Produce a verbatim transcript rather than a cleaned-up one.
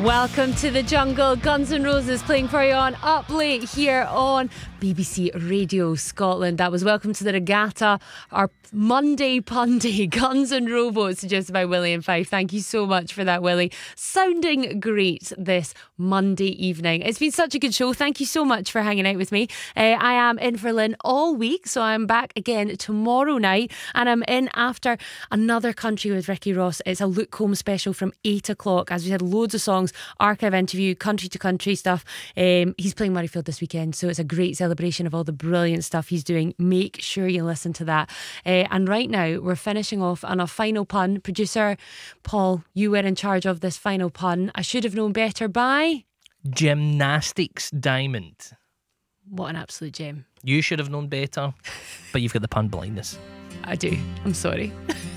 Welcome to the jungle. Guns N' Roses playing for you on Up Late here on B B C Radio Scotland. That was Welcome to the Regatta, our Monday Punday Guns N' Roses suggested by Willie and Fife. Thank you so much for that, Willie. Sounding great this Monday evening. It's been such a good show. Thank you so much for hanging out with me. Uh, I am in for Lynn all week, so I'm back again tomorrow night, and I'm in after Another Country with Ricky Ross. It's a Luke Combs special from eight o'clock, as we had loads of songs, archive interview, country to country stuff. Um, he's playing Murrayfield this weekend, so it's a great celebration of all the brilliant stuff he's doing. Make sure you listen to that. Uh, and right now we're finishing off on a final pun. Producer Paul, you were in charge of this final pun. I should have known better by Gymnastics Diamond. What an absolute gem. You should have known better, but you've got the pun blindness. I do. I'm sorry.